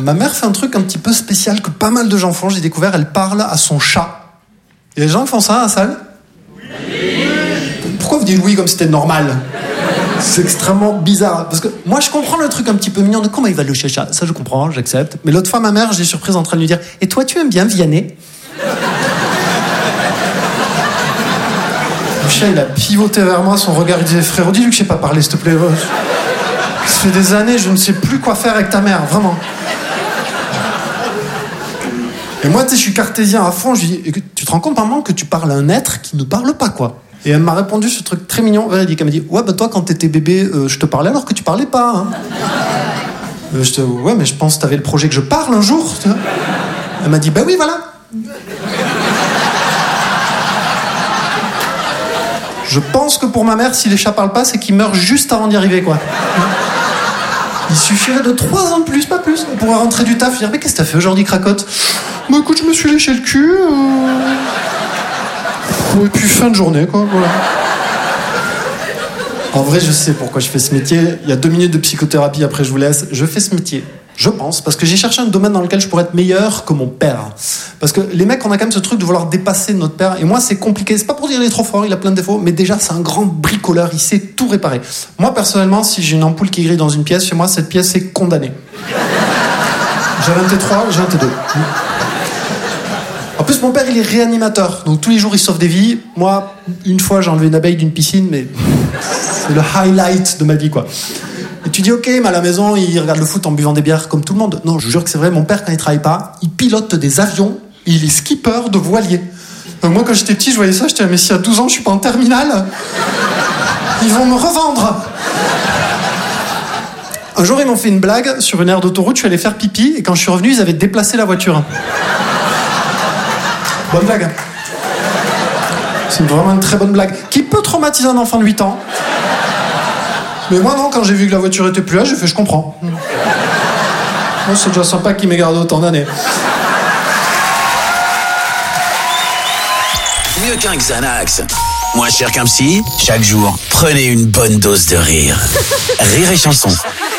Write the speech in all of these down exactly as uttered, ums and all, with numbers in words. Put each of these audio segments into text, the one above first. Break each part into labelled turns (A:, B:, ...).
A: ma mère fait un truc un petit peu spécial que pas mal de gens font, j'ai découvert, elle parle à son chat. Il y a des gens qui font ça à la salle ? Oui. Pourquoi vous dites oui comme si c'était normal ? C'est extrêmement bizarre. Parce que moi, je comprends le truc un petit peu mignon de comment il va le chat. Ça, je comprends, j'accepte. Mais l'autre fois, ma mère, j'ai surprise en train de lui dire « Et toi, tu aimes bien Vianney ?» Le chat, il a pivoté vers moi, son regard, il disait « Frérot, dis-lui que je sais pas parler, s'il te plaît. » Ça fait des années, je ne sais plus quoi faire avec ta mère, vraiment. Et moi, tu sais, je suis cartésien à fond. Je lui dis « Tu te rends compte, maman, que tu parles à un être qui ne parle pas, quoi ?» Et elle m'a répondu ce truc très mignon, véridique. Elle m'a dit « Ouais, bah toi, quand t'étais bébé, euh, je te parlais alors que tu parlais pas. Hein. » euh, Je te dis « Ouais, mais je pense que t'avais le projet que je parle un jour. » Tu vois. Elle m'a dit « Bah oui, voilà. » Je pense que pour ma mère, si les chats parlent pas, c'est qu'ils meurent juste avant d'y arriver, quoi. Il suffirait de trois ans de plus, pas plus. On pourrait rentrer du taf et dire « Mais qu'est-ce que t'as fait aujourd'hui, cracotte ?»« Bah écoute, je me suis léché le cul. Euh... » Et puis fin de journée, quoi, voilà. En vrai, je sais pourquoi je fais ce métier. Il y a deux minutes de psychothérapie, après je vous laisse. Je fais ce métier, je pense, parce que j'ai cherché un domaine dans lequel je pourrais être meilleur que mon père. Parce que les mecs, on a quand même ce truc de vouloir dépasser notre père. Et moi, c'est compliqué. C'est pas pour dire qu'il est trop fort, il a plein de défauts, mais déjà, c'est un grand bricoleur, il sait tout réparer. Moi, personnellement, si j'ai une ampoule qui grille dans une pièce, chez moi, cette pièce est condamnée. J'avais un T trois, j'ai un T deux. En plus, mon père, il est réanimateur. Donc, tous les jours, il sauve des vies. Moi, une fois, j'ai enlevé une abeille d'une piscine, mais c'est le highlight de ma vie, quoi. Et tu dis, ok, mais à la maison, il regarde le foot en buvant des bières comme tout le monde. Non, je vous jure que c'est vrai, mon père, quand il travaille pas, il pilote des avions, il est skipper de voilier. Donc, moi, quand j'étais petit, je voyais ça, j'étais, mais si à douze ans, je suis pas en terminale, ils vont me revendre. Un jour, ils m'ont fait une blague sur une aire d'autoroute, je suis allé faire pipi, et quand je suis revenu, ils avaient déplacé la voiture. Bonne blague. C'est vraiment une très bonne blague. Qui peut traumatiser un enfant de huit ans. Mais moi, non, quand j'ai vu que la voiture était plus là, j'ai fait, je comprends. Moi, c'est déjà sympa qu'il m'ait gardé autant d'années.
B: Mieux qu'un Xanax. Moins cher qu'un psy. Chaque jour, prenez une bonne dose de rire. Rire et chanson.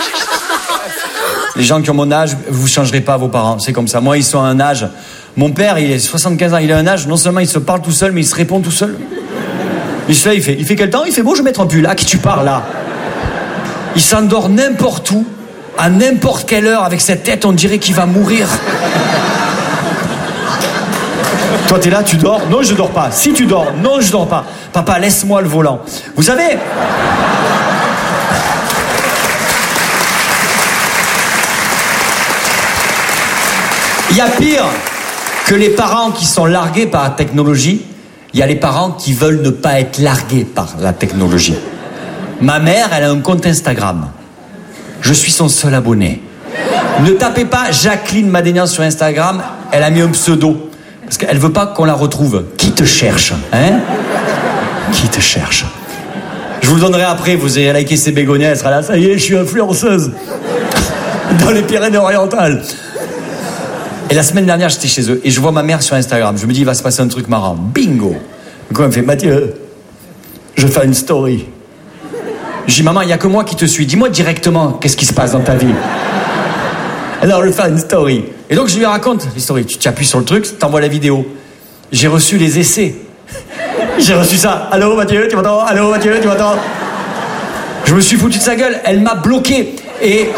C: Les gens qui ont mon âge, vous changerez pas vos parents. C'est comme ça. Moi, ils sont à un âge... Mon père, il est soixante-quinze ans, il a un âge, non seulement il se parle tout seul, mais il se répond tout seul. Il se fait, il fait, il fait quel temps ? Il fait, bon, je vais mettre un pull. À qui tu parles, là ? Il s'endort n'importe où, à n'importe quelle heure, avec cette tête, on dirait qu'il va mourir. Toi, t'es là, tu dors ? Non, je dors pas. Si tu dors ? Non, je dors pas. Papa, laisse-moi le volant. Vous savez... Il y a pire que les parents qui sont largués par la technologie. Il y a les parents qui veulent ne pas être largués par la technologie. Ma mère, elle a un compte Instagram. Je suis son seul abonné. Ne tapez pas Jacqueline Madénian sur Instagram. Elle a mis un pseudo. Parce qu'elle veut pas qu'on la retrouve. Qui te cherche, hein ? Qui te cherche ? Je vous le donnerai après. Vous allez liker ses bégonias. Elle sera là. Ça y est, je suis influenceuse. Dans les Pyrénées-Orientales. Et la semaine dernière, j'étais chez eux et je vois ma mère sur Instagram. Je me dis, il va se passer un truc marrant. Bingo. Donc, elle me fait, Mathieu, je fais une story. Je dis, maman, il n'y a que moi qui te suis. Dis-moi directement qu'est-ce qui se passe dans ta vie. Alors, je fais une story. Et donc, je lui raconte l'histoire. Tu appuies sur le truc, t'envoies la vidéo. J'ai reçu les essais. J'ai reçu ça. Allô, Mathieu, tu m'entends ? Allô, Mathieu, tu m'entends ? Je me suis foutu de sa gueule. Elle m'a bloqué. Et...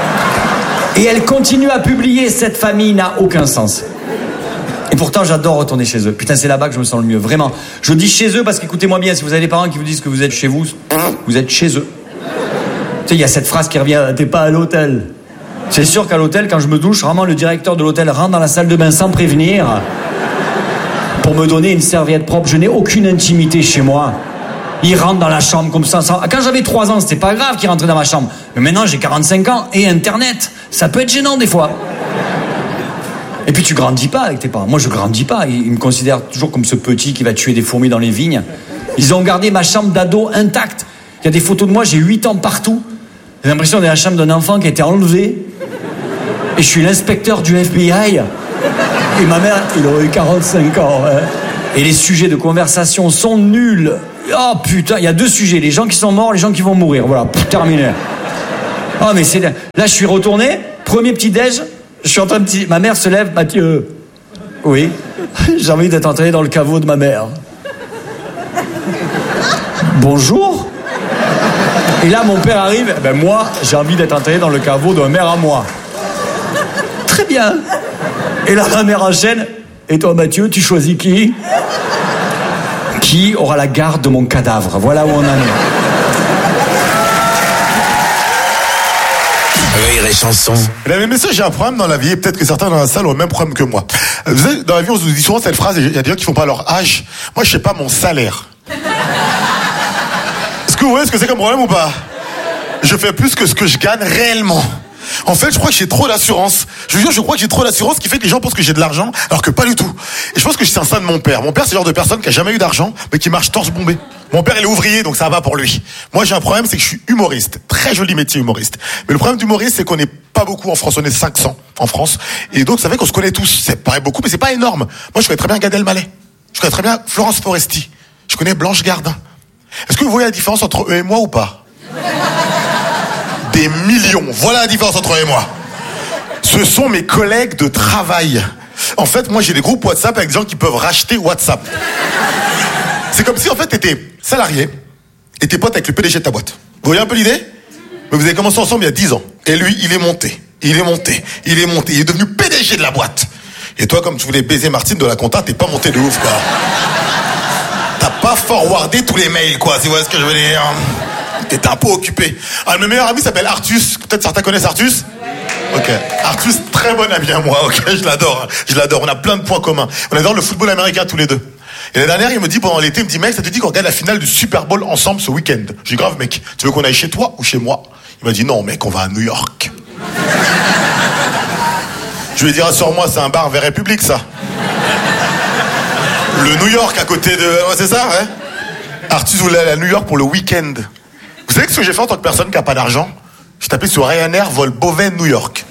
C: Et elle continue à publier. Cette famille n'a aucun sens. Et pourtant, j'adore retourner chez eux. Putain, c'est là-bas que je me sens le mieux. Vraiment. Je dis chez eux parce qu'écoutez-moi bien, si vous avez des parents qui vous disent que vous êtes chez vous, vous êtes chez eux. Tu sais, il y a cette phrase qui revient, t'es pas à l'hôtel. C'est sûr qu'à l'hôtel, quand je me douche, vraiment, le directeur de l'hôtel rentre dans la salle de bain sans prévenir pour me donner une serviette propre. Je n'ai aucune intimité chez moi. Il rentre dans la chambre comme ça. Sans... Quand j'avais trois ans, c'était pas grave qu'il rentrait dans ma chambre. Mais maintenant, j'ai quarante-cinq ans et Internet. Ça peut être gênant des fois. Et puis tu grandis pas avec tes parents. Moi, je grandis pas. Ils me considèrent toujours comme ce petit qui va tuer des fourmis dans les vignes. Ils ont gardé ma chambre d'ado intacte. Il y a des photos de moi, j'ai huit ans partout. J'ai l'impression d'être la chambre d'un enfant qui a été enlevé. Et je suis l'inspecteur du F B I. Et ma mère, il aurait eu quarante-cinq ans. Hein. Et les sujets de conversation sont nuls. Oh putain, il y a deux sujets. Les gens qui sont morts, les gens qui vont mourir. Voilà, terminé. Oh mais c'est... Là, je suis retourné. Premier petit déj. Je suis en train de dire, ma mère se lève, Mathieu. Oui. J'ai envie d'être enterré dans le caveau de ma mère. Bonjour. Et là, mon père arrive. Ben moi, j'ai envie d'être enterré dans le caveau de ma mère à moi. Très bien. Et là, ma mère enchaîne. Et toi, Mathieu, tu choisis qui ? Qui aura la garde de mon cadavre ? Voilà où on en est.
B: Rire et chanson.
D: Mesdames et messieurs, j'ai un problème dans la vie, et peut-être que certains dans la salle ont le même problème que moi. Vous savez, dans la vie, on se dit souvent cette phrase, il y a des gens qui font pas leur âge. Moi, je sais pas mon salaire. Est-ce que vous voyez ce que c'est comme problème ou pas ? Je fais plus que ce que je gagne réellement. En fait, je crois que j'ai trop d'assurance. Je vous jure, je crois que j'ai trop d'assurance, ce qui fait que les gens pensent que j'ai de l'argent, alors que pas du tout. Et je pense que c'est un ça de mon père. Mon père, c'est le genre de personne qui a jamais eu d'argent, mais qui marche torse bombé. Mon père, il est ouvrier, donc ça va pour lui. Moi, j'ai un problème, c'est que je suis humoriste. Très joli métier, humoriste. Mais le problème d'humoriste, c'est qu'on n'est pas beaucoup en France. On est cinq cents en France. Et donc, ça fait qu'on se connaît tous. Ça paraît beaucoup, mais c'est pas énorme. Moi, je connais très bien Gad Elmaleh. Je connais très bien Florence Foresti. Je connais Blanche Gardin. Est-ce que vous voyez la différence entre eux et moi ou pas ? Des millions. Voilà la différence entre eux et moi. Ce sont mes collègues de travail. En fait, moi, j'ai des groupes WhatsApp avec des gens qui peuvent racheter WhatsApp. C'est comme si, en fait, t'étais salarié et t'es pote avec le P D G de ta boîte. Vous voyez un peu l'idée ? Mais vous avez commencé ensemble il y a dix ans. Et lui, il est monté. Il est monté. Il est monté. Il est devenu P D G de la boîte. Et toi, comme tu voulais baiser Martine de la compta, t'es pas monté de ouf, quoi. T'as pas forwardé tous les mails, quoi, si vous voyez ce que je veux dire. T'étais un peu occupé. Un de mes meilleurs amis s'appelle Artus. Peut-être certains connaissent Artus ? Ok. Artus, très bon ami à moi, ok, je l'adore. Je l'adore. On a plein de points communs. On adore le football américain tous les deux. Et la dernière, il me dit pendant l'été, il me dit, mec, ça te dit qu'on regarde la finale du Super Bowl ensemble ce week-end ? J'ai dit, grave, mec, tu veux qu'on aille chez toi ou chez moi ? Il m'a dit, non, mec, on va à New York. Je lui ai dit, rassure-moi, c'est un bar vers République, ça. Le New York à côté de... Ouais, c'est ça, ouais. Artus voulait aller à New York pour le week-end. Vous savez ce que j'ai fait en tant que personne qui n'a pas d'argent ? J'ai tapé sur Ryanair, vol Beauvais, New York.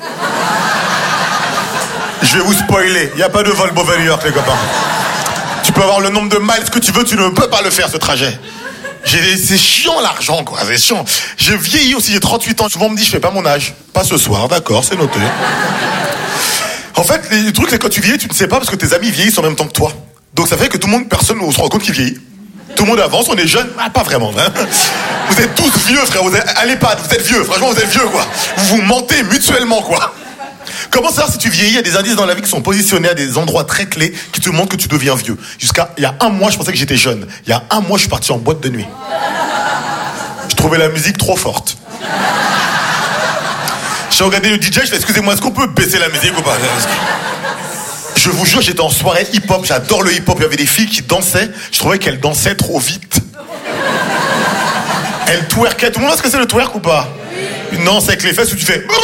D: Je vais vous spoiler, il n'y a pas de vol Beauvais, New York, les copains. Tu peux avoir le nombre de miles que tu veux, tu ne peux pas le faire, ce trajet. J'ai... C'est chiant, l'argent, quoi, c'est chiant. J'ai vieilli aussi, j'ai trente-huit ans. Souvent, on me dit, je fais pas mon âge. Pas ce soir, d'accord, c'est noté. En fait, les trucs, c'est quand tu vieillis, tu ne sais pas parce que tes amis vieillissent en même temps que toi. Donc ça fait que tout le monde, personne ne se rend compte qu'il vieillit. Tout le monde avance, on est jeune. Ah, pas vraiment, hein. Vous êtes tous vieux, frère. Vous êtes à l'EHPAD, vous êtes vieux. Franchement, vous êtes vieux, quoi. Vous vous mentez mutuellement, quoi. Comment savoir si tu vieillis ? Il y a des indices dans la vie qui sont positionnés à des endroits très clés qui te montrent que tu deviens vieux. Jusqu'à il y a un mois, je pensais que j'étais jeune. Il y a un mois, je suis parti en boîte de nuit. Je trouvais la musique trop forte. J'ai regardé le D J, je fais, excusez-moi, est-ce qu'on peut baisser la musique ou pas ? Je vous jure, j'étais en soirée hip-hop, j'adore le hip-hop. Il y avait des filles qui dansaient, je trouvais qu'elles dansaient trop vite. Elles twerkaient. Tout le monde sait ce que c'est le twerk ou pas ? Non, c'est avec les fesses où tu fais...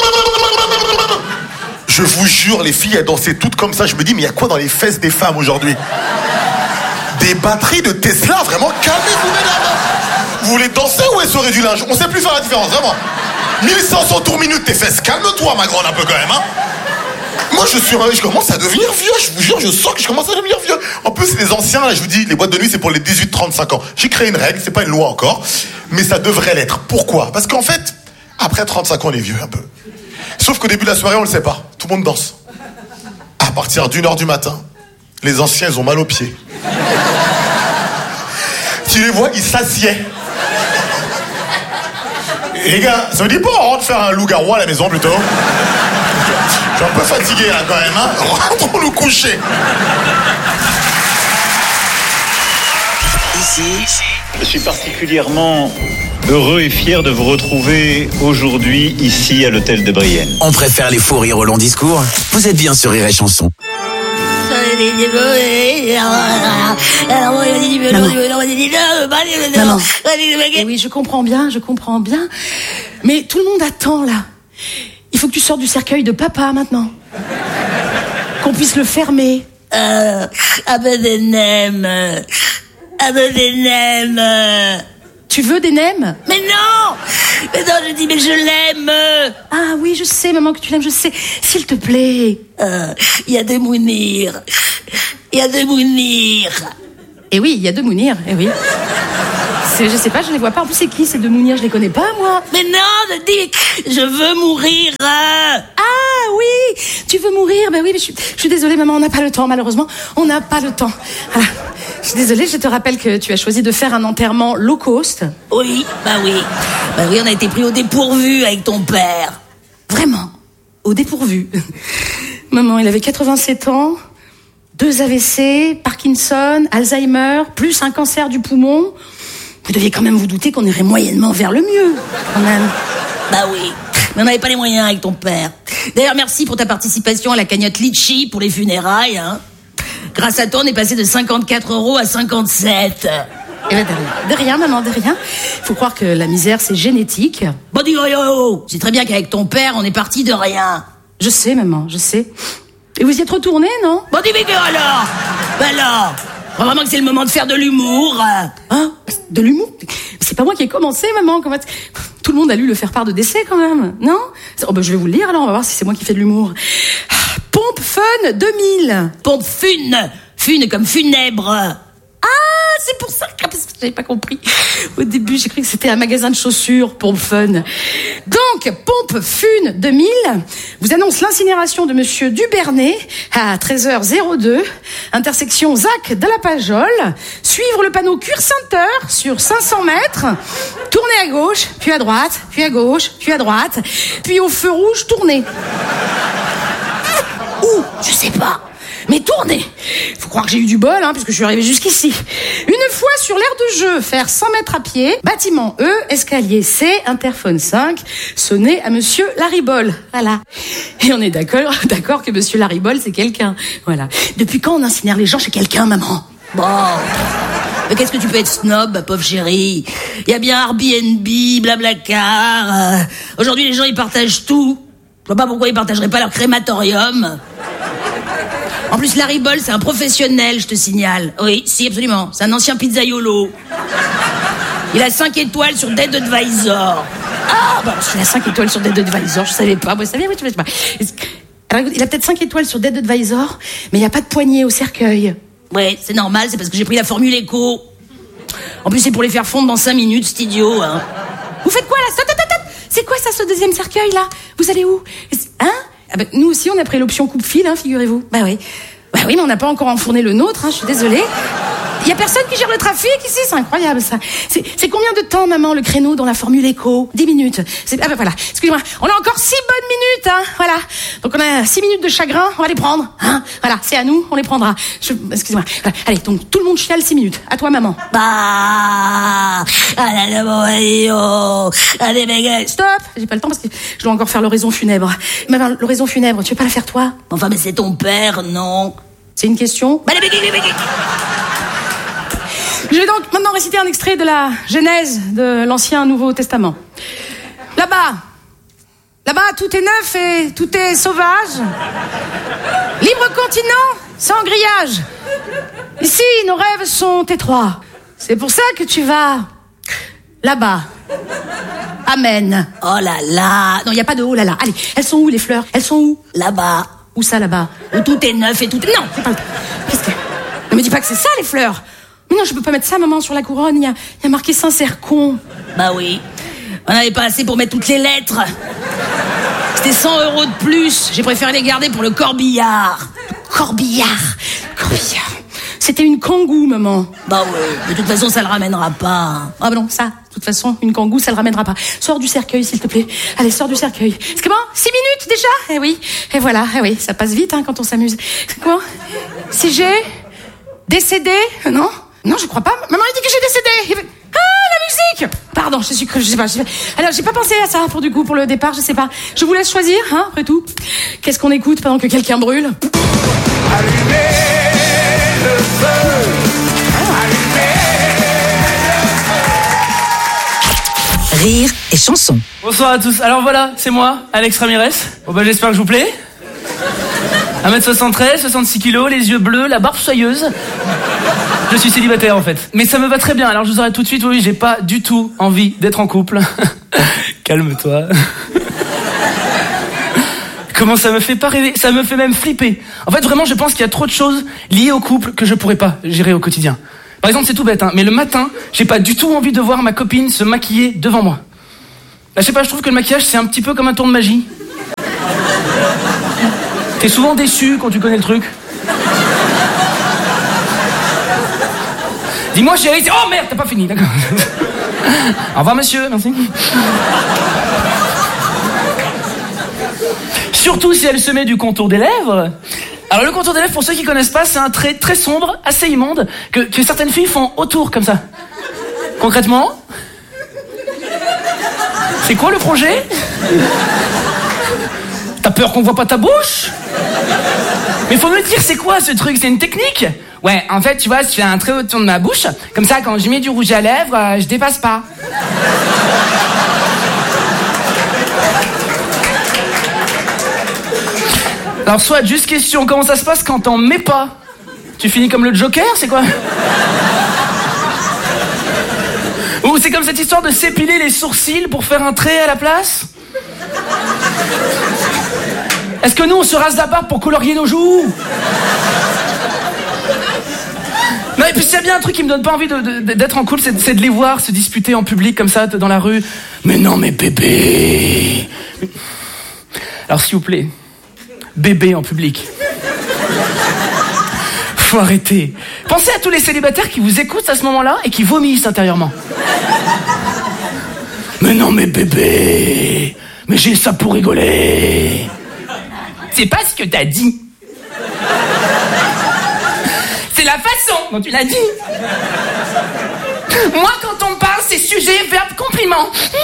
D: Je vous jure, les filles, elles dansaient toutes comme ça. Je me dis, mais il y a quoi dans les fesses des femmes aujourd'hui ? Des batteries de Tesla, vraiment, calmez-vous, mesdames. Vous voulez danser ou essorer du linge ? On sait plus faire la différence, vraiment. mille cinq cents tours minute tes fesses. Calme-toi, ma grande, un peu quand même, hein. Moi, je suis, je commence à devenir vieux. Je vous jure, je sens que je commence à devenir vieux. En plus, les anciens, là, je vous dis, les boîtes de nuit, c'est pour les dix-huit trente-cinq ans. J'ai créé une règle, c'est pas une loi encore, mais ça devrait l'être. Pourquoi ? Parce qu'en fait, après trente-cinq ans, on est vieux un peu. Sauf qu'au début de la soirée, on le sait pas. Tout le monde danse. À partir d'une heure du matin, les anciens, ils ont mal aux pieds. Tu les vois, ils s'assiedent. Et les gars, ça me dit pas, on rentre faire un loup-garou à la maison plutôt. Je suis un peu fatigué là quand même, hein. Rentrons nous coucher.
B: Ici,
E: je suis particulièrement heureux et fier de vous retrouver aujourd'hui ici à l'hôtel de Brienne.
B: on préfère les fous rires au long discours. Vous êtes bien sur Rire et Chanson.
F: Maman. Maman. Oui, je comprends bien, je comprends bien. Mais tout le monde attend, là. Il faut que tu sortes du cercueil de papa, maintenant. Qu'on puisse le fermer.
G: Euh, un peu des nems. Un peu des nems.
F: Tu veux des nems ?
G: Mais non! Mais non, je dis, mais je l'aime.
F: Ah oui, je sais, maman, que tu l'aimes, je sais. S'il te plaît.
G: Il euh, y a des Mounir. Il y a des Mounir.
F: Eh oui, il y a deux Mounir, eh oui. C'est, je sais pas, je les vois pas. En plus, c'est qui ces deux Mounir ? Je les connais pas, moi.
G: Mais non, je dis, je veux mourir.
F: Ah oui, oui, tu veux mourir? Ben oui, mais je suis, je suis désolée, maman, on n'a pas le temps, malheureusement. On n'a pas le temps. Voilà. Je suis désolée, je te rappelle que tu as choisi de faire un enterrement low cost.
G: Oui, bah oui. Bah oui, on a été pris au dépourvu avec ton père.
F: Vraiment, au dépourvu. Maman, il avait quatre-vingt-sept ans, deux A V C, Parkinson, Alzheimer, plus un cancer du poumon. Vous deviez quand même vous douter qu'on irait moyennement vers le mieux, quand même.
G: Bah oui, mais on n'avait pas les moyens avec ton père. D'ailleurs, merci pour ta participation à la cagnotte Litchi pour les funérailles. Hein. Grâce à toi, on est passé de cinquante-quatre euros à cinquante-sept.
F: Eh ben, de rien, de rien, maman, de rien. Faut croire que la misère, c'est génétique.
G: Bon, dis, oh, oh, oh. C'est très bien qu'avec ton père, on est parti de rien.
F: Je sais, maman, je sais. Et vous y êtes retourné, non?
G: Bon, dis, mais alors Ben alors je crois vraiment que c'est le moment de faire de l'humour.
F: Hein? De l'humour? C'est pas moi qui ai commencé, maman. Comment... Tout le monde a lu le faire-part de décès, quand même. Non? Oh, ben, je vais vous le lire, alors, on va voir si c'est moi qui fais de l'humour. Pompe Fun deux mille.
G: Pompe fune. Fune comme funèbre.
F: Ah, c'est pour ça que j'avais pas compris. Au début, j'ai cru que c'était un magasin de chaussures, Pompe Fun. Donc, Pompe Fun deux mille vous annonce l'incinération de Monsieur Dubernay à treize heures deux, intersection Zac de la Pajole. Suivre le panneau Cure Sainte-Heure sur cinq cents mètres. Tournez à gauche, puis à droite, puis à gauche, puis à droite. Puis au feu rouge, tournez.
G: Où? Je sais pas.
F: Mais tournez! Faut croire que j'ai eu du bol, hein, puisque je suis arrivée jusqu'ici. Une fois sur l'aire de jeu, faire cent mètres à pied, bâtiment E, escalier C, interphone cinq, sonner à Monsieur Laribol. Voilà. Et on est d'accord, d'accord que Monsieur Laribol, c'est quelqu'un. Voilà. Depuis quand on incinère les gens chez quelqu'un, maman?
G: Bon. Mais qu'est-ce que tu peux être snob, pauvre chérie? Il y a bien Airbnb, Blablacar. Euh, aujourd'hui, les gens, ils partagent tout. Je vois pas pourquoi ils partageraient pas leur crématorium. En plus, Larry Boll, c'est un professionnel, je te signale. Oui, si, absolument. C'est un ancien pizzaiolo. Il a cinq étoiles sur Dead Advisor.
F: Ah, bon, il a cinq étoiles sur Dead Advisor, je savais pas. Moi, je savais, oui, je savais pas. Alors, il a peut-être cinq étoiles sur Dead Advisor, mais il n'y a pas de poignée au cercueil.
G: Ouais, c'est normal, c'est parce que j'ai pris la formule éco. En plus, c'est pour les faire fondre dans cinq minutes, c'est idiot, hein.
F: Vous faites quoi, là? Stop, stop, stop. C'est quoi, ça, ce deuxième cercueil, là? Vous allez où? Hein? Ah bah, nous aussi, on a pris l'option coupe-fil, hein, figurez-vous. Bah oui. Bah oui, mais on n'a pas encore enfourné le nôtre, hein, je suis désolée. Il y a personne qui gère le trafic ici, c'est incroyable, ça. C'est, c'est combien de temps, maman, le créneau dans la formule éco? Dix minutes. C'est, ah bah voilà, excusez-moi. On a encore six bonnes minutes, hein, voilà. Donc on a six minutes de chagrin, on va les prendre, hein. Voilà, c'est à nous, on les prendra. Je, excusez-moi. Voilà. Allez, donc tout le monde chiale six minutes. À toi, maman.
G: Bah, ah là là, bon, oh. Allez, mais
F: stop. J'ai pas le temps parce que je dois encore faire l'oraison funèbre. Maman, l'oraison funèbre, tu veux pas la faire toi?
G: Enfin, mais c'est ton père, non?
F: C'est une question?
G: Bah, les béguilles, les béguilles.
F: Je vais donc maintenant réciter un extrait de la Genèse de l'Ancien Nouveau Testament. Là-bas, là-bas, tout est neuf et tout est sauvage. Libre continent, sans grillage. Ici, nos rêves sont étroits. C'est pour ça que tu vas là-bas. Amen.
G: Oh là là.
F: Non, il n'y a pas de oh là là. Allez, elles sont où les fleurs? Elles sont où?
G: Là-bas.
F: Où ça, là-bas?
G: Où tout est neuf et tout est...
F: Non, c'est pas... Qu'est-ce que... Ne me dis pas que c'est ça, les fleurs. Mais non, je peux pas mettre ça, maman, sur la couronne. Il y a, il y a marqué sincère con.
G: Bah oui. On n'avait pas assez pour mettre toutes les lettres. C'était cent euros de plus. J'ai préféré les garder pour le corbillard.
F: Corbillard. Corbillard. C'était une kangou, maman.
G: Bah ouais. De toute façon, ça le ramènera pas.
F: Ah bah non, ça, de toute façon, une kangou, ça le ramènera pas. Sors du cercueil, s'il te plaît. Allez, sors du cercueil. C'est comment? Six minutes, déjà? Eh oui. Et voilà. Eh oui, ça passe vite, hein, quand on s'amuse. C'est quoi? Si j'ai décédé? Non? Non, je crois pas. Maman a dit que j'ai décédé. Ah, la musique! Pardon, je suis je sais pas. Je sais pas. Alors, j'ai pas pensé à ça pour du coup, pour le départ, je sais pas. Je vous laisse choisir, hein, après tout. Qu'est-ce qu'on écoute pendant que quelqu'un brûle?
H: Allumez le feu. Allumez le feu.
I: Rire et chanson.
J: Bonsoir à tous. Alors voilà, c'est moi, Alex Ramirez. Bon bah j'espère que je vous plais. un mètre soixante-treize, soixante-six kilos, les yeux bleus, la barbe soyeuse. Je suis célibataire en fait. Mais ça me va très bien, alors je vous arrête tout de suite, oui, j'ai pas du tout envie d'être en couple. Calme-toi. Comment ça me fait pas rêver, ça me fait même flipper. En fait vraiment je pense qu'il y a trop de choses liées au couple que je pourrais pas gérer au quotidien. Par exemple c'est tout bête, hein, mais le matin, j'ai pas du tout envie de voir ma copine se maquiller devant moi. Là, je sais pas, je trouve que le maquillage c'est un petit peu comme un tour de magie. T'es souvent déçu quand tu connais le truc. Dis-moi chérie, c'est... Oh merde, t'as pas fini, d'accord. Au revoir monsieur, merci. Surtout si elle se met du contour des lèvres. Alors le contour des lèvres, pour ceux qui connaissent pas, c'est un trait très sombre, assez immonde, que, que certaines filles font autour, comme ça. Concrètement, c'est quoi le projet? T'as peur qu'on voit pas ta bouche? Mais faut me dire, c'est quoi ce truc? C'est une technique? Ouais, en fait, tu vois, je fais un trait autour de ma bouche, comme ça, quand je mets du rouge à lèvres, euh, je dépasse pas. Alors soit, juste question, comment ça se passe quand t'en mets pas? Tu finis comme le Joker, c'est quoi? Ou c'est comme cette histoire de s'épiler les sourcils pour faire un trait à la place? Est-ce que nous, on se rase la barbe pour colorier nos joues? Non, et puis s'il y a bien un truc qui me donne pas envie de, de, d'être en couple, c'est, c'est de les voir se disputer en public comme ça, dans la rue. Mais non, mais bébé. Alors s'il vous plaît, bébé en public. Faut arrêter. Pensez à tous les célibataires qui vous écoutent à ce moment-là et qui vomissent intérieurement. Mais non, mais bébé. Mais j'ai ça pour rigoler. C'est pas ce que t'as dit. C'est la façon dont tu l'as dit. Moi, quand on me parle, c'est sujet, verbe, compliment.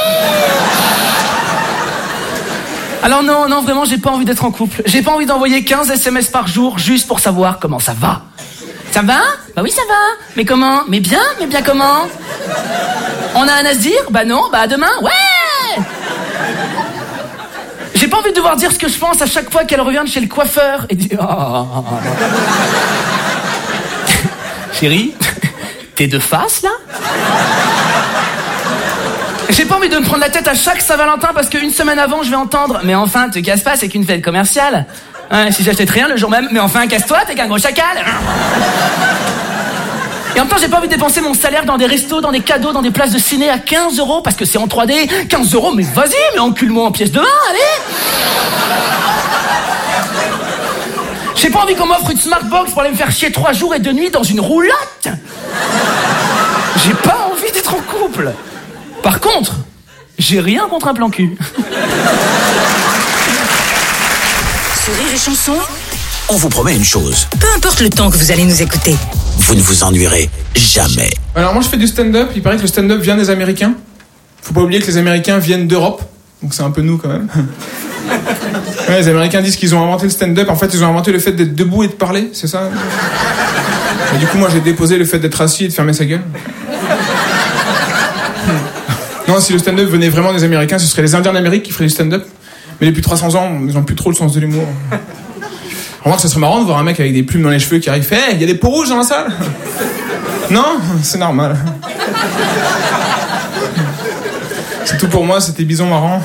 J: Alors non, non, vraiment, j'ai pas envie d'être en couple. J'ai pas envie d'envoyer quinze S M S par jour juste pour savoir comment ça va. Ça va? Bah oui, ça va. Mais comment? Mais bien, mais bien comment? On a un à se dire? Bah non, bah à demain, ouais. J'ai pas envie de devoir dire ce que je pense à chaque fois qu'elle revient de chez le coiffeur et dire... Oh. Chérie, t'es de face, là? J'ai pas envie de me prendre la tête à chaque Saint-Valentin parce qu'une semaine avant, je vais entendre « Mais enfin, te casse pas, c'est qu'une fête commerciale. Hein, si j'achète rien le jour même, mais enfin, casse-toi, t'es qu'un gros chacal. » Et en même temps, j'ai pas envie de dépenser mon salaire dans des restos, dans des cadeaux, dans des places de ciné à quinze euros parce que c'est en trois D. quinze euros, mais vas-y, mais encule-moi en pièces de un, allez. J'ai pas envie qu'on m'offre une Smartbox pour aller me faire chier trois jours et deux nuits dans une roulotte. J'ai pas envie d'être en couple. Par contre, j'ai rien contre un plan cul.
H: Sourire et chanson,
B: On vous promet une chose.
H: peu importe le temps que vous allez nous écouter.
B: Vous ne vous ennuierez jamais.
I: Alors moi je fais du stand-up, il paraît que le stand-up vient des Américains. Faut pas oublier que les Américains viennent d'Europe, donc c'est un peu nous quand même. Ouais, les Américains disent qu'ils ont inventé le stand-up, en fait ils ont inventé le fait d'être debout et de parler, c'est ça? Et du coup moi j'ai déposé le fait d'être assis et de fermer sa gueule. Non, si le stand-up venait vraiment des Américains, ce serait les Indiens d'Amérique qui feraient du stand-up. Mais depuis trois cents ans, ils ont plus trop le sens de l'humour. Remarque, ça serait marrant de voir un mec avec des plumes dans les cheveux qui arrive, fait hey, « il y a des peaux rouges dans la salle ?» Non, c'est normal. C'est tout pour moi, c'était bison marrant.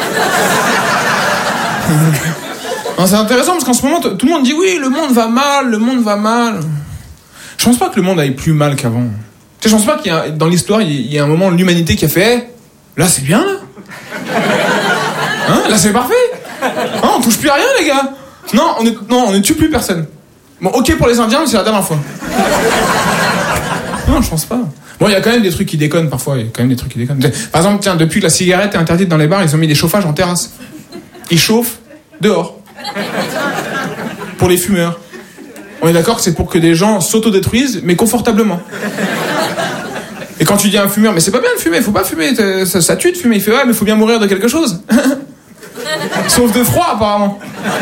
I: Non, c'est intéressant parce qu'en ce moment, t- tout le monde dit « oui, le monde va mal, le monde va mal ». Je pense pas que le monde aille plus mal qu'avant. Tu sais, je pense pas qu'il y a, dans l'histoire, il y a un moment de l'humanité qui a fait hey, « là, c'est bien, là. Hein, là, c'est parfait. Hein, on touche plus à rien, les gars. Non, on, est, non, on ne tue plus personne. Bon, ok pour les Indiens, mais c'est la dernière fois. » Non, je pense pas. Bon, il y a quand même des trucs qui déconnent parfois. Il y a quand même des trucs qui déconnent. Par exemple, tiens, depuis que la cigarette est interdite dans les bars, ils ont mis des chauffages en terrasse. Ils chauffent dehors. Pour les fumeurs. On est d'accord que c'est pour que des gens s'autodétruisent, mais confortablement. Et quand tu dis à un fumeur, mais c'est pas bien de fumer, faut pas fumer, ça, ça tue de fumer. Il fait, ouais, mais faut bien mourir de quelque chose. Sauf de froid, apparemment.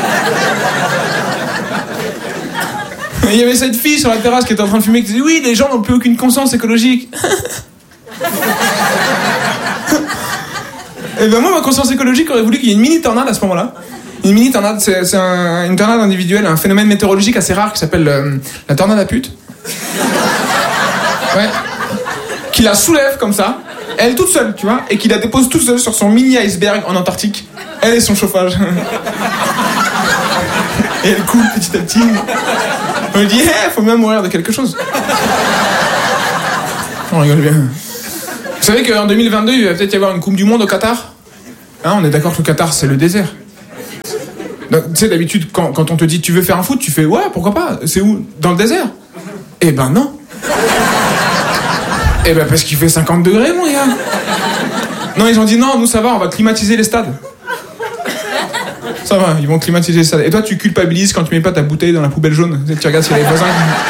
I: Il y avait cette fille sur la terrasse qui était en train de fumer qui disait, oui, les gens n'ont plus aucune conscience écologique. Et ben moi, ma conscience écologique aurait voulu qu'il y ait une mini tornade à ce moment-là. Une mini tornade, c'est, c'est un, une tornade individuelle, un phénomène météorologique assez rare qui s'appelle euh, la tornade à pute. Ouais. Qui la soulève comme ça, elle toute seule, tu vois, et qui la dépose toute seule sur son mini iceberg en Antarctique. Elle et son chauffage. Et elle coule petit à petit. On lui dit, hé, hey, faut bien mourir de quelque chose. On rigole bien. Vous savez qu'en deux mille vingt-deux, il va peut-être y avoir une Coupe du Monde au Qatar? Hein, on est d'accord que le Qatar, c'est le désert. Donc, tu sais, d'habitude, quand, quand on te dit tu veux faire un foot, tu fais ouais, pourquoi pas. C'est où? Dans le désert? Eh ben non. Eh ben parce qu'il fait cinquante degrés, mon gars. Non, ils ont dit non, nous ça va, on va climatiser les stades. Ça va, ils vont climatiser les stades. Et toi, tu culpabilises quand tu mets pas ta bouteille dans la poubelle jaune. Tu regardes s'il y a les voisins.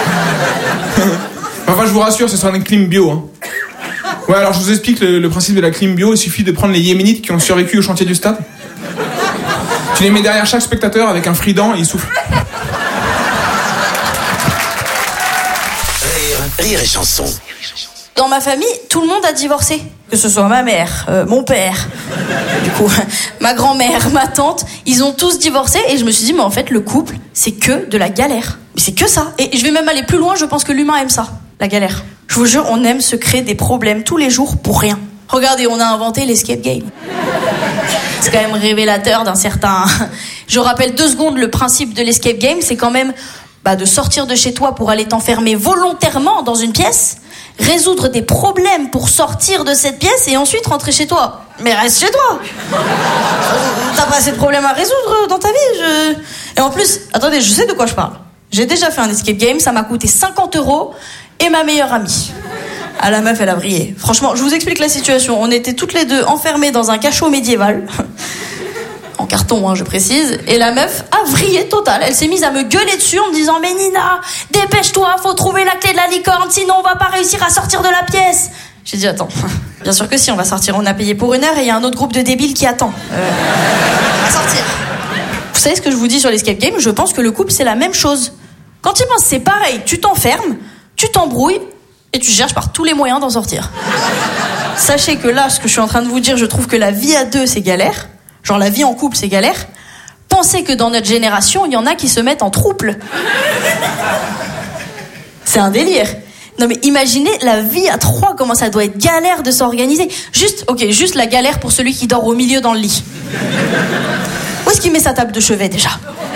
I: Enfin, je vous rassure, ce sera une clim bio. Hein. Ouais, alors je vous explique le, le principe de la clim bio. Il suffit de prendre les Yéménites qui ont survécu au chantier du stade. Tu les mets derrière chaque spectateur avec un frident et ils soufflent.
B: Rire, rire et chanson.
K: Dans ma famille, tout le monde a divorcé. Que ce soit ma mère, euh, mon père, du coup, ma grand-mère, ma tante, ils ont tous divorcé et je me suis dit, mais en fait, le couple, c'est que de la galère. Mais c'est que ça. Et je vais même aller plus loin, je pense que l'humain aime ça, la galère. Je vous jure, on aime se créer des problèmes tous les jours pour rien. Regardez, on a inventé l'escape game. C'est quand même révélateur d'un certain... Je rappelle deux secondes le principe de l'escape game, c'est quand même bah, de sortir de chez toi pour aller t'enfermer volontairement dans une pièce, résoudre des problèmes pour sortir de cette pièce et ensuite rentrer chez toi. Mais reste chez toi. T'as pas assez de problèmes à résoudre dans ta vie. Je... Et en plus, attendez, je sais de quoi je parle. J'ai déjà fait un escape game, ça m'a coûté cinquante euros et ma meilleure amie. Ah, la meuf, elle a brillé. Franchement, je vous explique la situation. On était toutes les deux enfermées dans un cachot médiéval. En carton, hein, je précise. Et la meuf a vrillé total. Elle s'est mise à me gueuler dessus en me disant « Mais Nina, dépêche-toi, faut trouver la clé de la licorne, sinon on va pas réussir à sortir de la pièce. » J'ai dit « Attends, bien sûr que si, on va sortir. On a payé pour une heure et il y a un autre groupe de débiles qui attend. Euh, on va sortir. » Vous savez ce que je vous dis sur l'escape game? Je pense que le couple, c'est la même chose. Quand tu penses c'est pareil, tu t'enfermes, tu t'embrouilles, et tu cherches par tous les moyens d'en sortir. Sachez que là, ce que je suis en train de vous dire, je trouve que la vie à deux, c'est galère. Genre la vie en couple, c'est galère. Pensez que dans notre génération, il y en a qui se mettent en trouble. C'est un délire. Non mais imaginez la vie à trois, comment ça doit être galère de s'organiser. Juste, ok, juste la galère pour celui qui dort au milieu dans le lit. Où est-ce qu'il met sa table de chevet déjà?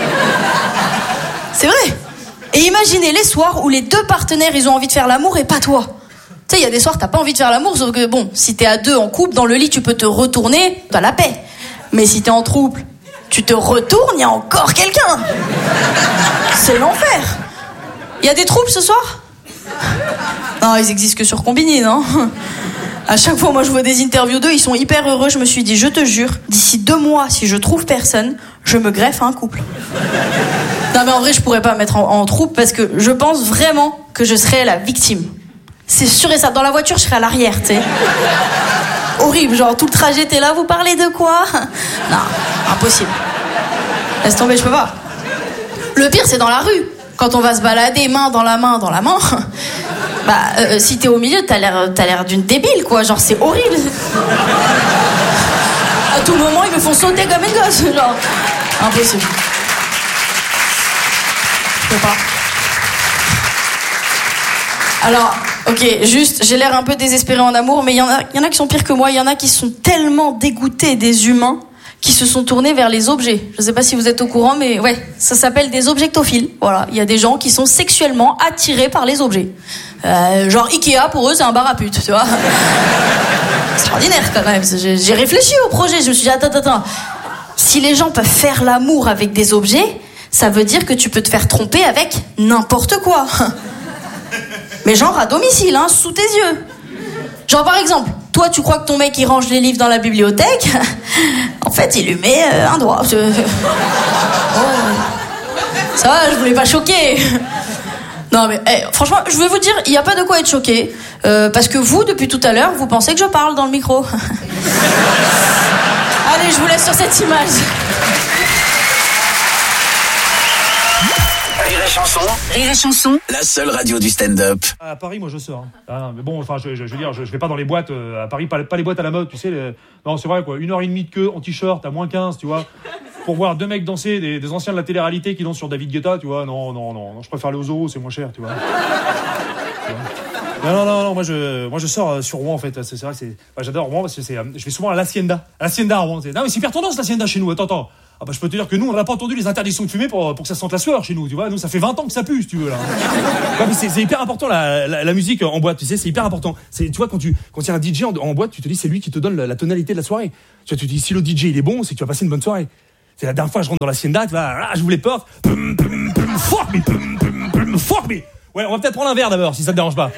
K: C'est vrai. Et imaginez les soirs où les deux partenaires, ils ont envie de faire l'amour et pas toi. Tu sais, il y a des soirs, t'as pas envie de faire l'amour, sauf que bon, si t'es à deux en couple, dans le lit, tu peux te retourner, t'as la paix. Mais si t'es en trouble, tu te retournes, il y a encore quelqu'un. C'est l'enfer. Il y a des troubles ce soir? Non, ils existent que sur Combini, non? À chaque fois, moi, je vois des interviews d'eux, ils sont hyper heureux. Je me suis dit, je te jure, d'ici deux mois, si je trouve personne, je me greffe à un couple. Non, mais en vrai, je pourrais pas me mettre en, en troupe parce que je pense vraiment que je serais la victime. C'est sûr et ça. Dans la voiture, je serais à l'arrière, tu sais. Horrible, genre tout le trajet, t'es là, vous parlez de quoi? Non, impossible. Laisse tomber, je peux pas. Le pire, c'est dans la rue. Quand on va se balader, main dans la main, dans la main. Bah, euh, si t'es au milieu, t'as l'air, t'as l'air d'une débile, quoi. Genre, c'est horrible. À tout moment, ils me font sauter comme une gosse. Genre, impossible. Je peux pas. Alors, ok, juste, j'ai l'air un peu désespérée en amour, mais il y en a, il y en a qui sont pires que moi. Il y en a qui sont tellement dégoûtés des humains qui se sont tournés vers les objets. Je sais pas si vous êtes au courant, mais ouais, ça s'appelle des objectophiles. Voilà, il y a des gens qui sont sexuellement attirés par les objets. Euh, genre Ikea, pour eux, c'est un bar à pute, tu vois. Extraordinaire quand même. J'ai, j'ai réfléchi au projet, je me suis dit, attends, attends, attends. Si les gens peuvent faire l'amour avec des objets, ça veut dire que tu peux te faire tromper avec n'importe quoi. Mais genre à domicile, hein, sous tes yeux. Genre par exemple, toi tu crois que ton mec il range les livres dans la bibliothèque, en fait il lui met euh, un doigt. Oh. Ça va, je voulais pas choquer. Non mais eh, franchement, je veux vous dire, il n'y a pas de quoi être choqué, euh, parce que vous, depuis tout à l'heure, vous pensez que je parle dans le micro. Allez, je vous laisse sur cette image.
B: Rire et chanson. Rire et chanson. La seule radio du stand-up.
L: À Paris, moi, je sors. Hein. Ah, mais bon, enfin, je, je, je veux dire, je, je vais pas dans les boîtes euh, à Paris, pas, pas les boîtes à la mode, tu sais. Les... Non, c'est vrai, quoi. Une heure et demie de queue en t-shirt à moins quinze, tu vois. Pour voir deux mecs danser, des, des anciens de la télé-réalité qui dansent sur David Guetta, tu vois. Non, non, non, non, je préfère aller aux zoos, c'est moins cher, tu vois. Non, non, non, non, moi je, moi je sors euh, sur Rouen en fait. C'est, c'est vrai, c'est, bah, j'adore Rouen parce que c'est, euh, je vais souvent à l'Hacienda. À l'Hacienda à Rouen. C'est, non, mais c'est hyper tendance l'Hacienda chez nous. Attends, attends. Ah bah je peux te dire que nous on n'a pas entendu les interdictions de fumer pour, pour que ça sente la sueur chez nous, tu vois. Nous ça fait vingt ans que ça pue, si tu veux là. Non, mais c'est, c'est hyper important la, la, la musique en boîte, tu sais, c'est hyper important. C'est, tu vois, quand tu, quand il y a un D J en, en boîte, tu te dis c'est lui qui te donne la, la tonalité de la soirée. Tu vois, tu te dis si le D J il est bon, c'est que tu vas passer une bonne soirée. C'est la dernière fois que je rentre dans l'hacienda, tu vois, là, je vous les porte. Pum, pum, pum, fuck me, pum, pum, pum, fuck me. Ouais, on va peut-être prendre un verre d'abord, si ça te dérange pas.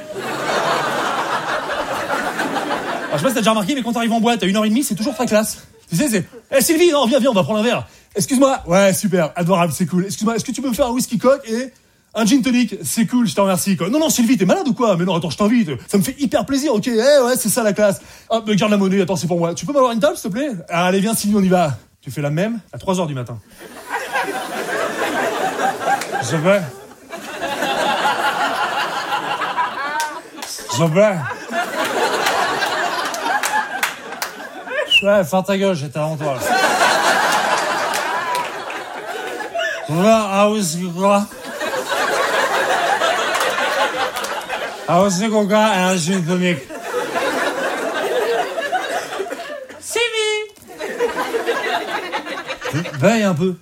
L: Alors, je sais pas si t'as déjà remarqué, mais quand t'arrives en boîte à une heure et demie, c'est toujours très classe. Tu sais, c'est, eh, Sylvie, non, viens, viens, on va prendre un verre. Excuse-moi. Ouais, super, adorable, c'est cool. Excuse-moi, est-ce que tu peux me faire un whisky coke et un gin tonic? C'est cool, je te remercie, quoi. Non, non, Sylvie, t'es malade ou quoi? Mais non, attends, je t'invite. Ça me fait hyper plaisir, ok? Eh, ouais, c'est ça la classe. Hop, me garde la monnaie, attends, c'est pour moi. Tu peux m'avoir une table, s'il te plaît? Ah, allez, viens, Sylvie, on y va. Tu fais la même à trois heures du matin. S'il te plaît. S'il te plaît. Ouais, ferme ta gueule, j'étais avant toi. Va, whisky coca. Un whisky coca et un gin tonic. Sylvie! Veille un peu.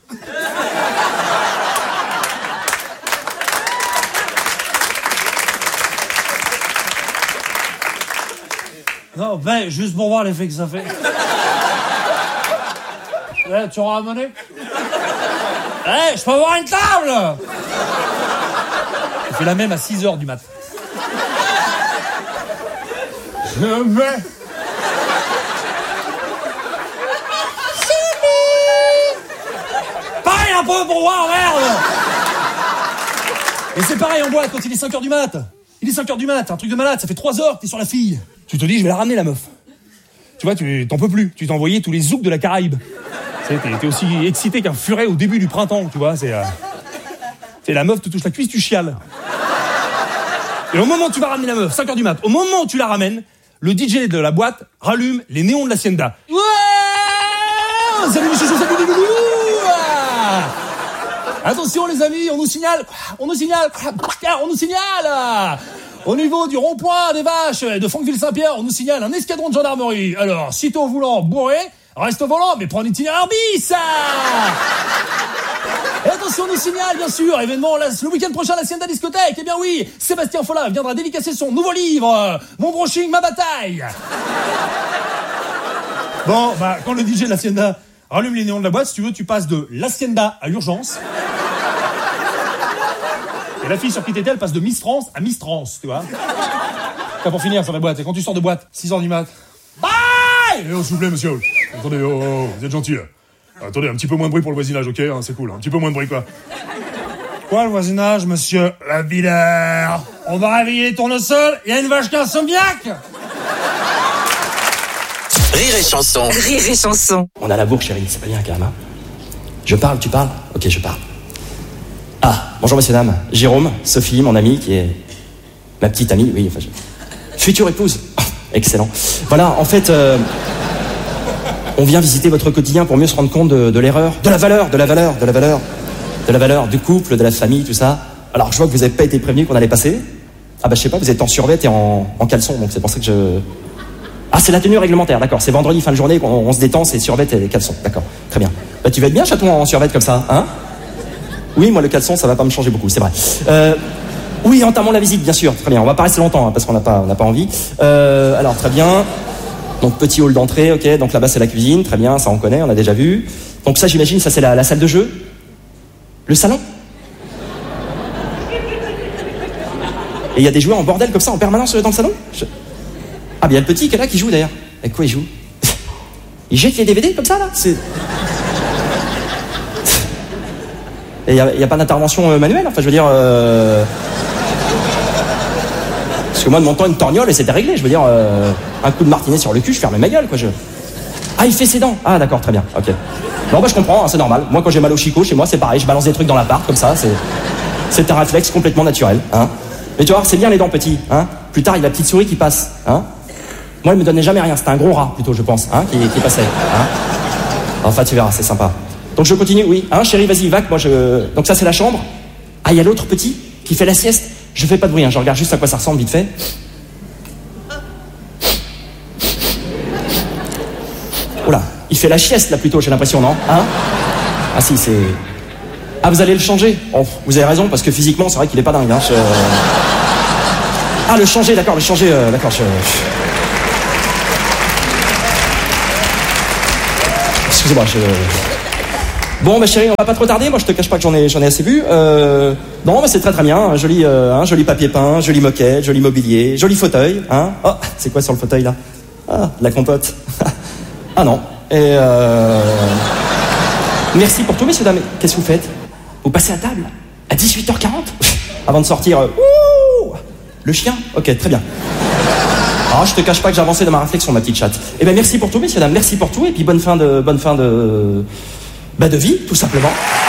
L: Non, veille, juste pour voir l'effet que ça fait. Ouais, tu auras amené? Eh, hey, je peux avoir une table! Je fais la même à six heures du mat. Je vais... Pareil un peu pour voir, merde! Et c'est pareil en boîte quand il est cinq heures du mat. Il est cinq heures du mat, un truc de malade, ça fait trois heures que t'es sur la fille. Tu te dis, je vais la ramener la meuf. Tu vois, tu t'en peux plus. Tu t'es envoyé tous les zouks de la Caraïbe. Tu sais, t'es, t'es aussi excité qu'un furet au début du printemps, tu vois. C'est, euh... c'est la meuf te touche la cuisse, tu chiales. Et au moment où tu vas ramener la meuf, cinq heures du mat, au moment où tu la ramènes, le D J de la boîte rallume les néons de l'hacienda. Ouais! Salut les chouchous, salut les loulous! Attention les amis, on nous signale, on nous signale, on nous signale! Au niveau du rond-point des vaches de Franqueville-Saint-Pierre, on nous signale un escadron de gendarmerie. Alors, sitôt voulant bourrer, reste au volant, mais prends un itinéraire bis! Et attention, on nous signale, bien sûr, événement le week-end prochain, la Hacienda Discothèque. Eh bien oui, Sébastien Follin viendra dédicacer son nouveau livre, Mon brushing, ma bataille. Bon, bah, quand le D J de l'Hacienda rallume les néons de la boîte, si tu veux, tu passes de l'Hacienda à l'urgence. Et la fille sur qui t'étais, elle passe de Miss France à Miss Trans, tu vois. T'as pour finir sur la boîte. Et quand tu sors de boîte, six heures du mat. Bye! Eh oh, s'il vous plaît, monsieur. Attendez, oh, oh, vous êtes gentil, là. Attendez, un petit peu moins de bruit pour le voisinage, ok, hein, c'est cool, un petit peu moins de bruit, quoi. Quoi, le voisinage, monsieur la Villers? On va réveiller les tournesols, il y a une vache qui a un sommiac.
B: Rire et chanson.
H: Rire et chanson.
M: On a la bourre, chérie, c'est pas bien, quand même, hein. Je parle, tu parles? Ok, je parle. Ah, bonjour, messieurs, dames. Jérôme, Sophie, mon amie, qui est ma petite amie, oui, enfin, je... future épouse. Oh, excellent. Voilà, en fait... Euh... On vient visiter votre quotidien pour mieux se rendre compte de, de l'erreur, de la valeur, de la valeur, de la valeur, de la valeur du couple, de la famille, tout ça. Alors, je vois que vous n'avez pas été prévenu qu'on allait passer. Ah bah, je sais pas, vous êtes en survêt et en, en caleçon, donc c'est pour ça que je... Ah, c'est la tenue réglementaire, d'accord. C'est vendredi, fin de journée, on, on se détend, c'est survêt et caleçon, d'accord. Très bien. Bah, tu vas être bien, chaton, en survêt comme ça, hein? Oui, moi, le caleçon, ça va pas me changer beaucoup, c'est vrai. Euh... Oui, entamons la visite, bien sûr. Très bien, on va pas rester longtemps, hein, parce qu'on n'a pas, on n'a pas envie. Euh... Alors, très bien. Donc petit hall d'entrée, ok, donc là-bas c'est la cuisine, très bien, ça on connaît, on a déjà vu. Donc ça j'imagine, ça c'est la, la salle de jeu. Le salon. Et il y a des joueurs en bordel comme ça en permanence dans le salon. Je... Ah bien il y a le petit qui est là qui joue d'ailleurs. Avec quoi il joue? Il jette les D V D comme ça là. C'est... Et il n'y a, a pas d'intervention euh, manuelle, enfin je veux dire... Euh... Parce que moi, de mon temps, une torgnole et c'était réglé. Je veux dire, euh, un coup de martinet sur le cul, je fermais ma gueule, quoi. Je... Ah, il fait ses dents. Ah, d'accord, très bien. Ok. Bon, bah, je comprends, hein, c'est normal. Moi, quand j'ai mal au chicot, chez moi, c'est pareil. Je balance des trucs dans l'appart, comme ça. C'est, c'est un réflexe complètement naturel, hein. Mais tu vois, c'est bien les dents petits, hein. Plus tard, il y a la petite souris qui passe, hein. Moi, elle me donnait jamais rien. C'était un gros rat, plutôt, je pense, hein, qui, qui passait, hein. Enfin, tu verras, c'est sympa. Donc, je continue, oui. Hein, chérie, vas-y, vac. Moi, je. Donc, ça, c'est la chambre. Ah, il y a l'autre petit qui fait la sieste. Je fais pas de bruit, hein, je regarde juste à quoi ça ressemble vite fait. Oula, il fait la sieste là plutôt, j'ai l'impression, non? Hein? Ah si, c'est... Ah, vous allez le changer? Oh, vous avez raison, parce que physiquement, c'est vrai qu'il est pas dingue, hein. Je... Ah, le changer, d'accord, le changer, euh, d'accord, je... Excusez-moi, je... Bon, ma chérie, on va pas trop tarder. Moi, je te cache pas que j'en ai, j'en ai assez vu. Euh... Non, mais c'est très très bien. Un joli, euh, un joli papier peint, joli moquette, joli mobilier, joli fauteuil. Hein. Oh, c'est quoi sur le fauteuil là? Ah, de la compote. Ah non. Et euh... Merci pour tout, messieurs dames. Qu'est-ce que vous faites? Vous passez à table à dix-huit heures quarante avant de sortir. Euh... Ouh, le chien. Ok, très bien. Ah, je te cache pas que j'ai avancé dans ma réflexion, ma petite chatte. Eh ben, merci pour tout, messieurs dames. Merci pour tout, et puis bonne fin de, bonne fin de. Bah de vie, tout simplement.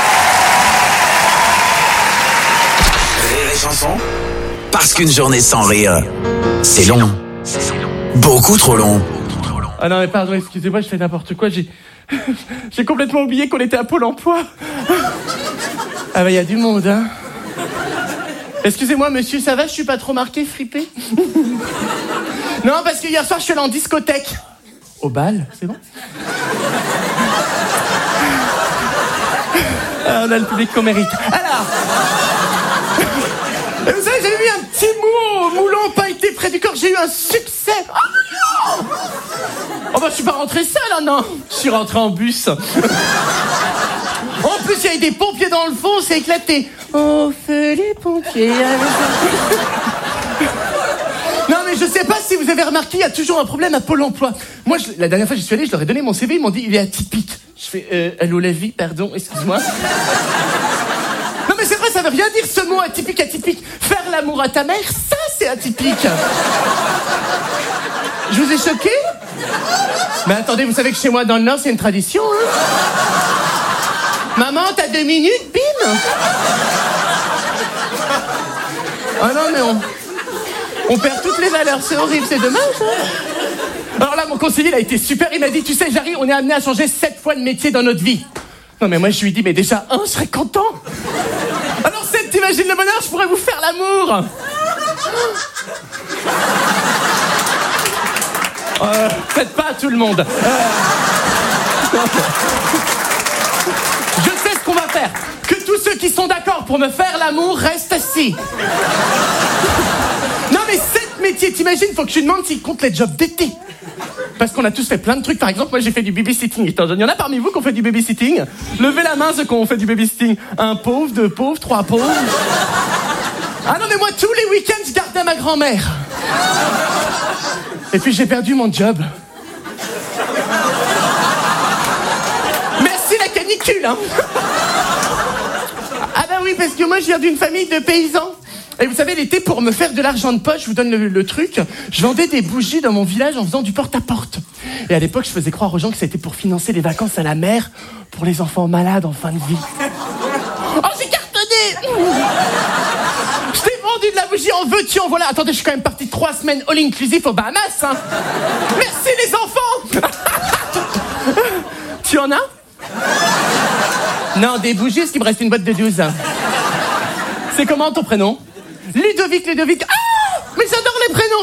B: Rire et chanson. Parce qu'une journée sans rire, c'est long. Beaucoup trop long.
J: Ah non mais pardon, excusez-moi, je fais n'importe quoi, j'ai... j'ai complètement oublié qu'on était à Pôle emploi. Ah bah y a du monde, hein. Excusez-moi monsieur, ça va, je suis pas trop marqué, fripé? Non, parce que hier soir je suis allé en discothèque. Au bal, c'est bon? Ah, on a le public qu'on mérite. Alors, et vous savez, j'avais mis un petit mot au moulon pailleté près du corps, j'ai eu un succès. Oh non! Oh bah je suis pas rentré seul, hein, non. Je suis rentré en bus. En plus, il y avait des pompiers dans le fond, c'est éclaté. Oh, feu les pompiers. Non mais je sais pas si vous avez remarqué, il y a toujours un problème à Pôle emploi. Moi, je, la dernière fois que j'y suis allé, je leur ai donné mon C V, ils m'ont dit il est atypique. Je fais euh, allô la vie, pardon, excuse-moi. Non mais c'est vrai, ça veut rien dire ce mot atypique, atypique. Faire l'amour à ta mère, ça c'est atypique. Je vous ai choqué? Mais attendez, vous savez que chez moi dans le Nord, c'est une tradition, hein. Maman, t'as deux minutes, bim. Ah non mais on... On perd toutes les valeurs, c'est horrible, c'est dommage, hein. Alors là, mon conseiller, il a été super, il m'a dit, tu sais, Jarry, on est amené à changer sept fois de métier dans notre vie. Non mais moi, je lui ai dit, mais déjà, un, je serais content. Alors sept, t'imagines le bonheur, je pourrais vous faire l'amour. Euh, faites pas à tout le monde. Euh... Je sais ce qu'on va faire. Que tous ceux qui sont d'accord pour me faire l'amour restent assis. Non mais sept métiers, t'imagines, faut que je lui demande s'il compte les jobs d'été. Parce qu'on a tous fait plein de trucs. Par exemple, moi j'ai fait du babysitting. Il y en a parmi vous qui ont fait du babysitting? Levez la main ceux qui ont fait du babysitting. Un pauvre, deux pauvres, trois pauvres. Ah non mais moi tous les week-ends je gardais ma grand-mère. Et puis j'ai perdu mon job. Merci la canicule, hein. Ah bah oui, parce que moi je viens d'une famille de paysans. Et vous savez, l'été, pour me faire de l'argent de poche, je vous donne le, le truc, je vendais des bougies dans mon village en faisant du porte-à-porte. Et à l'époque, je faisais croire aux gens que c'était pour financer les vacances à la mer pour les enfants malades en fin de vie. Oh, j'ai cartonné. Je t'ai vendu de la bougie, en veux-tu, en voilà. Attendez, je suis quand même parti trois semaines all-inclusive aux Bahamas, hein. Merci les enfants. Tu en as? Non, des bougies, est-ce qu'il me reste une boîte de douze? C'est comment ton prénom? Ludovic, Ludovic. Ah! Mais j'adore les prénoms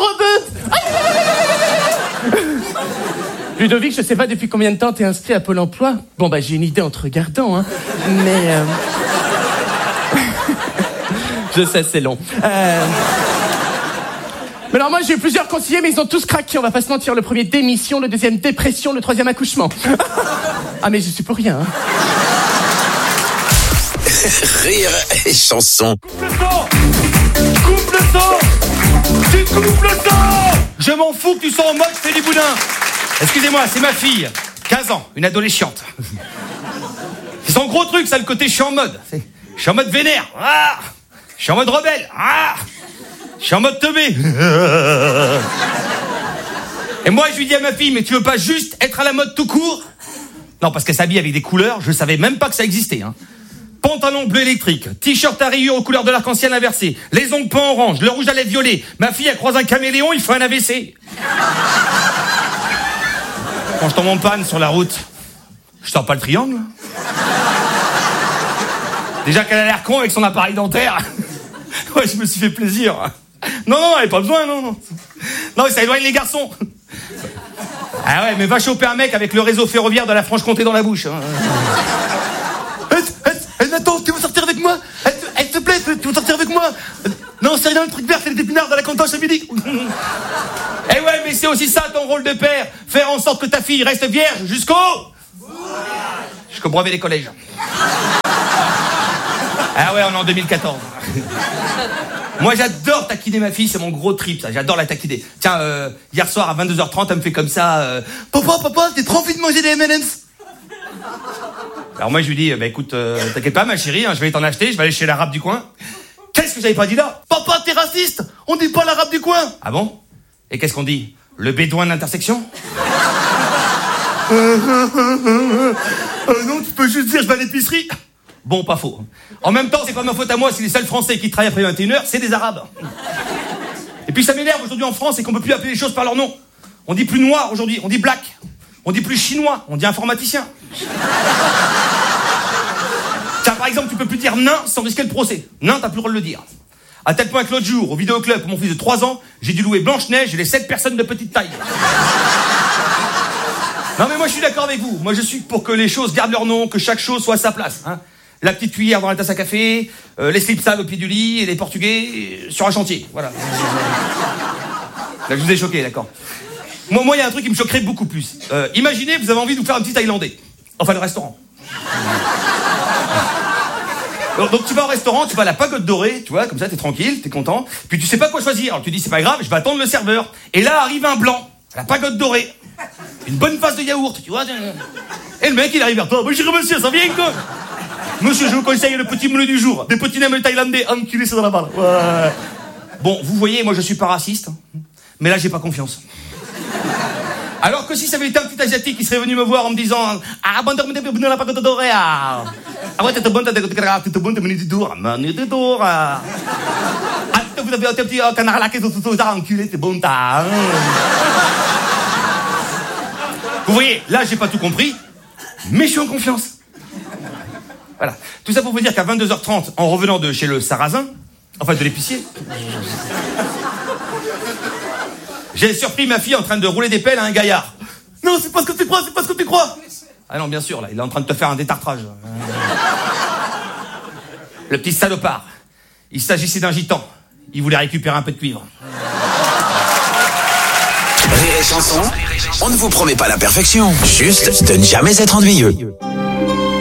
J: rebeux. Ludovic, je sais pas depuis combien de temps t'es inscrit à Pôle emploi. Bon bah j'ai une idée en te regardant, hein. Mais... Euh... je sais, c'est long. Euh... Mais alors moi j'ai eu plusieurs conseillers, mais ils ont tous craqué, on va pas se mentir. Le premier, démission, le deuxième, dépression, le troisième, accouchement. Ah mais je suis pour rien, hein.
B: Rire et chanson.
N: Coupe le son. Coupe le son. Tu coupes le son. Je m'en fous que tu sois en mode fais des boudins. Excusez-moi, c'est ma fille, quinze ans, une adolescente. C'est son gros truc, ça, le côté je suis en mode. Je suis en mode vénère. Ah, je suis en mode rebelle. Ah, je suis en mode teubé. Et moi, je lui dis à ma fille, mais tu veux pas juste être à la mode tout court? Non, parce qu'elle s'habille avec des couleurs, je savais même pas que ça existait, hein. Pantalon bleu électrique, t-shirt à rayures aux couleurs de l'arc-en-ciel inversé, les ongles peints orange, le rouge à lèvres violet. Ma fille, elle croise un caméléon, il fait un A V C. Quand je tombe en panne sur la route, je sors pas le triangle. Déjà qu'elle a l'air con avec son appareil dentaire. Ouais, je me suis fait plaisir. Non, non, elle n'a pas besoin, non, non. Non, ça éloigne les garçons. Ah ouais, mais va choper un mec avec le réseau ferroviaire de la Franche-Comté dans la bouche. Hein. Attends, tu veux sortir avec moi? Elle te plaît, tu veux sortir avec moi? Non, c'est rien, le truc vert, c'est les épinards de la cantoche à midi. Eh ouais, mais c'est aussi ça ton rôle de père. Faire en sorte que ta fille reste vierge jusqu'au... que brevet les collèges. Ah ouais, on est en deux mille quatorze. Moi, j'adore taquiner ma fille, c'est mon gros trip, ça. J'adore la taquiner. Tiens, euh, hier soir à vingt-deux heures trente, elle me fait comme ça. Euh, papa, papa, j'ai trop envie de manger des M and M's. Alors moi, je lui dis, bah écoute, euh, t'inquiète pas, ma chérie, hein, je vais t'en acheter. Je vais aller chez l'arabe du coin. Qu'est-ce que j'avais pas dit là? Papa, t'es raciste. On dit pas l'arabe du coin. Ah bon? Et qu'est-ce qu'on dit? Le bédouin de l'intersection? euh, euh, euh, euh, euh, non, tu peux juste dire je vais à l'épicerie. Bon, pas faux. En même temps, c'est pas ma faute à moi si les seuls Français qui travaillent après vingt et une heures, c'est des Arabes. Et puis ça m'énerve aujourd'hui en France, c'est qu'on peut plus appeler les choses par leur nom. On dit plus noir aujourd'hui, on dit black. On dit plus chinois, on dit informaticien. Tiens, par exemple, tu peux plus dire nain sans risquer le procès. Nain, t'as plus le droit de le dire. À tel point que l'autre jour, au vidéoclub pour mon fils de trois ans, j'ai dû louer Blanche-Neige et les sept personnes de petite taille. Non mais moi je suis d'accord avec vous. Moi je suis pour que les choses gardent leur nom, que chaque chose soit à sa place. Hein. La petite cuillère dans la tasse à café, euh, les slips sales au pied du lit et les Portugais euh, sur un chantier. Voilà. Là je vous ai choqué, d'accord. Moi, moi, il y a un truc qui me choquerait beaucoup plus. Euh, imaginez, vous avez envie de vous faire un petit Thaïlandais. Enfin, le restaurant. Donc tu vas au restaurant, tu vas à la Pagode Dorée, tu vois, comme ça t'es tranquille, t'es content. Puis tu sais pas quoi choisir. Alors tu dis c'est pas grave, je vais attendre le serveur. Et là arrive un blanc, à la Pagode Dorée. Une bonne face de yaourt, tu vois. Et le mec il arrive vers toi. Bonjour monsieur, ça vient quoi? Monsieur, je vous conseille le petit menu du jour. Des petits nems thaïlandais, enculés, c'est dans la balle. Ouais. Bon, vous voyez, moi je suis pas raciste. Mais là j'ai pas confiance. Alors que si ça avait été un petit asiatique qui serait venu me voir en me disant ah bon t'es bon la Pagode Dorée ah ouais t'es bon t'es t'es bon t'es menu du tour menu du tour ah vous avez un petit canard laqué tout tout ça enculé t'es bon t'as vous voyez là j'ai pas tout compris mais je suis en confiance. Voilà, tout ça pour vous dire qu'à vingt-deux heures trente en revenant de chez le Sarrasin, enfin de l'épicier, j'ai surpris ma fille en train de rouler des pelles à un gaillard. Non, c'est pas ce que tu crois, c'est pas ce que tu crois. Ah non, bien sûr, là, il est en train de te faire un détartrage. Le petit salopard. Il s'agissait d'un gitan. Il voulait récupérer un peu de cuivre.
B: Rire et chanson, on ne vous promet pas la perfection, juste de ne jamais être ennuyeux.